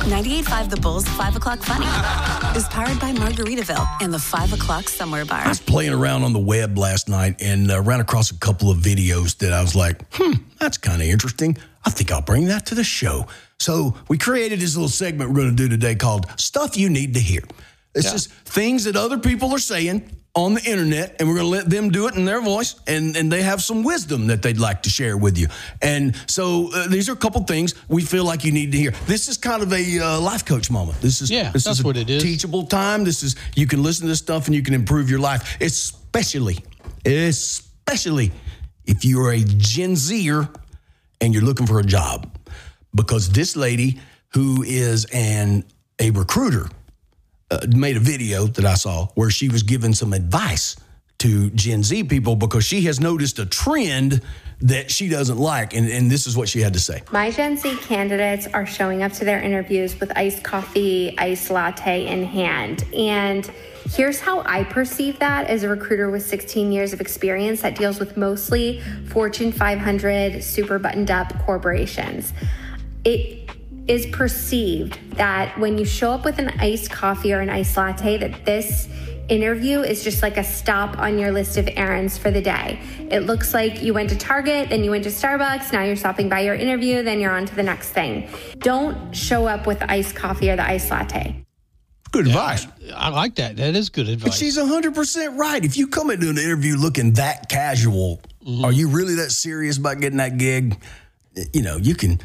98.5 The Bull's 5 O'Clock Funny is powered by Margaritaville and the 5 O'Clock Somewhere Bar. I was playing around on the web last night and ran across a couple of videos that I was like, that's kind of interesting. I think I'll bring that to the show. So we created this little segment we're going to do today called Stuff You Need to Hear. It's just things that other people are saying on the internet, and we're going to let them do it in their voice, and they have some wisdom that they'd like to share with you. And so these are a couple things we feel like you need to hear. This is kind of a life coach moment. This is what it is. Teachable time. This is, you can listen to this stuff and you can improve your life, especially if you're a Gen Zer and you're looking for a job. Because this lady who is a recruiter made a video that I saw where she was giving some advice to Gen Z people because she has noticed a trend that she doesn't like. And this is what she had to say. My Gen Z candidates are showing up to their interviews with iced coffee, iced latte in hand. And here's how I perceive that as a recruiter with 16 years of experience that deals with mostly Fortune 500, super buttoned up corporations. It is perceived that when you show up with an iced coffee or an iced latte, that this interview is just like a stop on your list of errands for the day. It looks like you went to Target, then you went to Starbucks, now you're stopping by your interview, then you're on to the next thing. Don't show up with the iced coffee or the iced latte. Good advice. I like that. That is good advice. But she's 100% right. If you come into an interview looking that casual, are you really that serious about getting that gig? You know,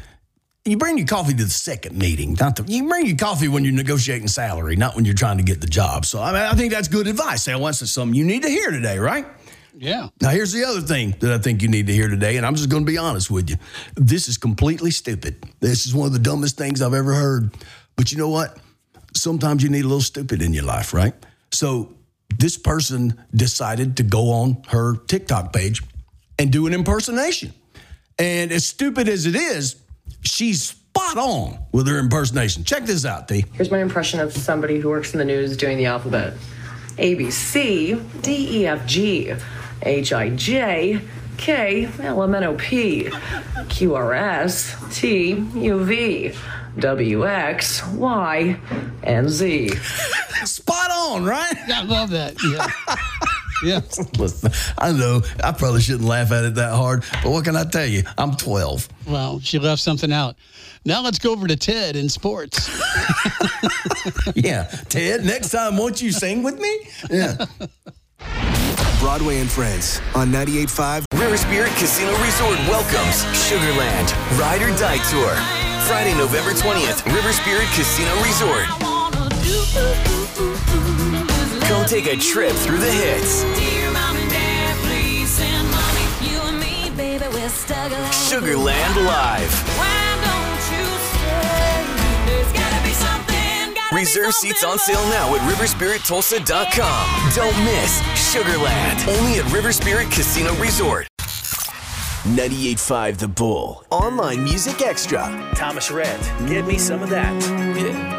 you bring your coffee to the second meeting. You bring your coffee when you're negotiating salary, not when you're trying to get the job. So I think that's good advice. That's something you need to hear today, right? Yeah. Now, here's the other thing that I think you need to hear today, and I'm just going to be honest with you. This is completely stupid. This is one of the dumbest things I've ever heard. But you know what? Sometimes you need a little stupid in your life, right? So this person decided to go on her TikTok page and do an impersonation. And as stupid as it is, she's spot on with her impersonation. Check this out, T. Here's my impression of somebody who works in the news doing the alphabet. A, B, C, D, E, F, G, H, I, J, K, L, M, N, O, P, Q, R, S, T, U, V, W, X, Y, and Z. Spot on, right? I love that. Yeah. Yeah. Listen, I know I probably shouldn't laugh at it that hard, but what can I tell you? I'm 12. Well, she left something out. Now let's go over to Ted in sports. Yeah. Ted, next time, won't you sing with me? Yeah. Broadway and Friends on 98.5. River Spirit Casino Resort welcomes Sugarland Ride or Die Tour. Friday, November 20th, River Spirit Casino Resort. Come take a trip through the hits. Sugarland Live. Reserve seats on sale now at riverspirittulsa.com. Don't miss Sugarland, only at River Spirit Casino Resort. 98.5 The Bull. Online Music Extra. Thomas Rhett, give me some of that.